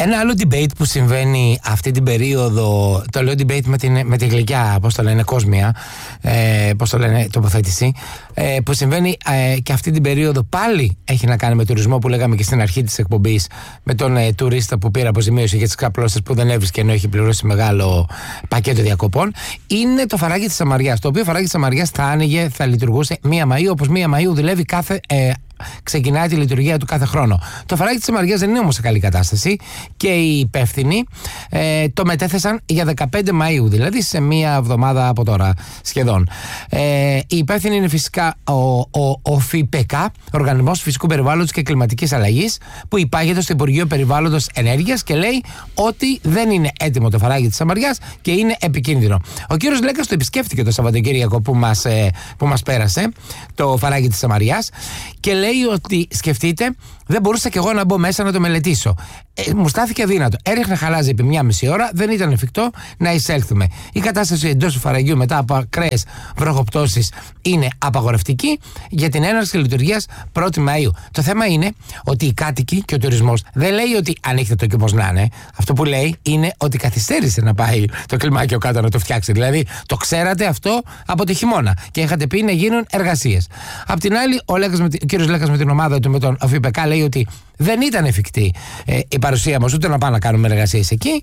Ένα άλλο debate που συμβαίνει αυτή την περίοδο, το λέω debate με τη γλυκιά, πώς το λένε, κόσμια, πώς το λένε, τοποθέτηση, που συμβαίνει και αυτή την περίοδο πάλι έχει να κάνει με τουρισμό, που λέγαμε και στην αρχή της εκπομπής, με τον τουρίστα που πήρε αποζημίωση για τις ξαπλώσεις που δεν έβρισκε ενώ έχει πληρώσει μεγάλο πακέτο διακοπών. Είναι το φαράγγι της Σαμαριάς, το οποίο φαράγγι της Σαμαριάς θα άνοιγε, θα λειτουργούσε 1 Μαΐου, όπως 1 Μαΐου δουλεύει ξεκινάει τη λειτουργία του κάθε χρόνο. Το φαράγγι της Σαμαριάς δεν είναι όμως σε καλή κατάσταση και οι υπεύθυνοι το μετέθεσαν για 15 Μαΐου, δηλαδή σε 1 εβδομάδα από τώρα σχεδόν. Οι υπεύθυνοι είναι φυσικά ο ΦΠΚ, Οργανισμός Φυσικού Περιβάλλοντος και Κλιματικής Αλλαγής, που υπάγεται στο Υπουργείο Περιβάλλοντος Ενέργειας και λέει ότι δεν είναι έτοιμο το φαράγγι της Σαμαριάς και είναι επικίνδυνο. Ο κύριος Λέκας το επισκέφτηκε το Σαββατοκύριακο που μας πέρασε, το φαράγγι της Σαμαριάς, και λέει ότι σκεφτείτε, δεν μπορούσα κι εγώ να μπω μέσα να το μελετήσω. Μου στάθηκε αδύνατο. Έριχνε χαλάζι επί 1,5 ώρα, δεν ήταν εφικτό να εισέλθουμε. Η κατάσταση εντός του φαραγγιού μετά από ακραίες βροχοπτώσεις είναι απαγορευτική για την έναρξη λειτουργίας 1η Μαΐου. Το θέμα είναι ότι οι κάτοικοι και ο τουρισμός δεν λέει ότι ανοίχτε το και πώς να είναι. Αυτό που λέει είναι ότι καθυστέρησε να πάει το κλιμάκιο κάτω να το φτιάξει. Δηλαδή το ξέρατε αυτό από το χειμώνα και είχατε πει να γίνουν εργασίες. Απ' την άλλη, ο κύριος Λέκας με την ομάδα του, με τον ΦΠΚ, λέει ότι δεν ήταν εφικτή η παρουσία μας, ούτε να πάμε να κάνουμε εργασίες εκεί.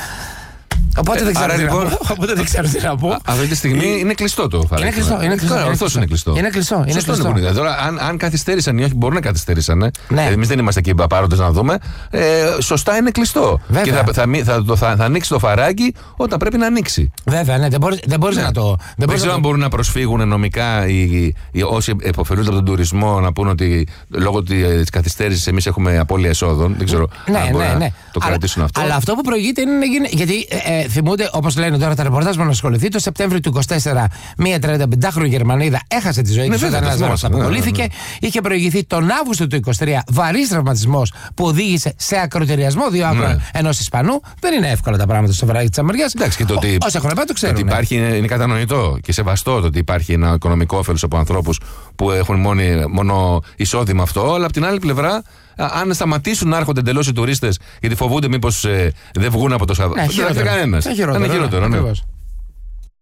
Οπότε δεν ξέρω τι να πω. Αυτή τη στιγμή είναι κλειστό το φαράγγι. Είναι κλειστό. Είναι κλειστό. Τώρα, αν καθυστέρησαν ή όχι, μπορούν να καθυστέρησαν. Εμείς δεν είμαστε εκεί παρόντες να δούμε. Σωστά είναι κλειστό. Και θα ανοίξει το φαράγγι όταν πρέπει να ανοίξει. Βέβαια, ναι, δεν μπορεί να το. Δεν ξέρω αν μπορούν να προσφύγουν νομικά όσοι επωφελούνται από τον τουρισμό, να πούν ότι λόγω της καθυστέρησης εμείς έχουμε απώλεια εσόδων. Δεν ξέρω αν μπορούν να το κρατήσουν αυτό. Αλλά αυτό που προηγείται είναι να γίνει. Γιατί θυμούνται, όπως λένε τώρα τα ρεπορτάζ που να ασχοληθεί, το Σεπτέμβριο του 2024 μία 35χρονη Γερμανίδα έχασε τη ζωή της όταν ένας δρόμος αποκολλήθηκε. Είχε προηγηθεί τον Αύγουστο του 2023 βαρύς τραυματισμός που οδήγησε σε ακροτηριασμό 2 άκρων ενός Ισπανού. Δεν είναι εύκολα τα πράγματα στο φαράγγι της Σαμαριάς. Όσοι έχουν πάει το ξέρουν. Ότι υπάρχει, είναι κατανοητό και σεβαστό το ότι υπάρχει ένα οικονομικό όφελος από ανθρώπους που έχουν μόνο εισόδημα αυτό, αλλά από την άλλη πλευρά, αν σταματήσουν να έρχονται εντελώς οι τουρίστες γιατί φοβούνται μήπως δεν βγουν από το Σαββατοκύριακο, δεν θα έρθει κανένας. Θα είναι χειρότερο.